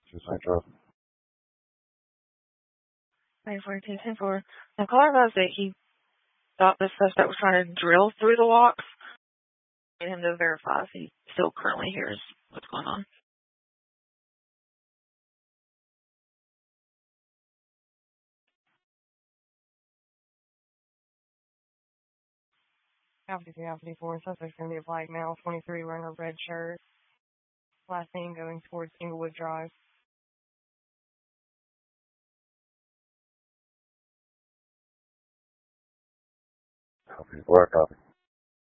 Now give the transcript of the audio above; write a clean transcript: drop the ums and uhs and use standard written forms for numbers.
Just Central. 942, 10-4. Now, caller advised that he thought the suspect was trying to drill through the locks. Get him to verify if he still currently hears what's going on. Alpha 4, suspect's going to be a black male, 23, wearing a red shirt. Last name going towards Inglewood Drive. Copy. Or copy.